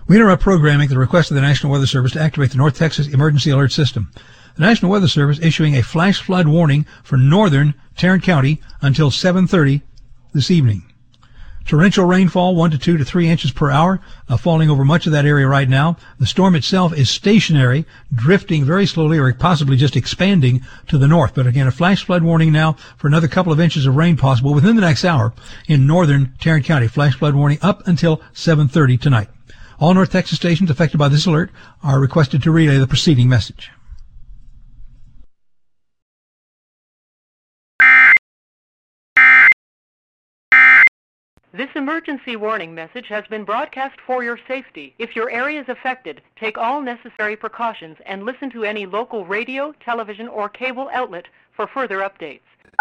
We interrupt programming at the request of the National Weather Service to activate the North Texas Emergency Alert System. The National Weather Service issuing a flash flood warning for northern Tarrant County until 7:30 this evening. Torrential rainfall 1 to 2 to 3 inches per hour, falling over much of that area right now. The storm itself is stationary, drifting very slowly or possibly just expanding to the north. But again, a flash flood warning now for another couple of inches of rain possible within the next hour in northern Tarrant County. Flash flood warning up until 7:30 tonight. All North Texas stations affected by this alert are requested to relay the preceding message. This emergency warning message has been broadcast for your safety. If your area is affected, take all necessary precautions and listen to any local radio, television, or cable outlet for further updates.